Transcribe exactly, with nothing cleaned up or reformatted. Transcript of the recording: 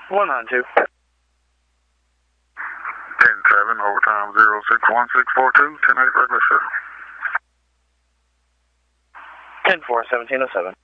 one nine two. ten seven, overtime zero six one six four two, ten eight regular, sir. ten four, seventeen oh seven.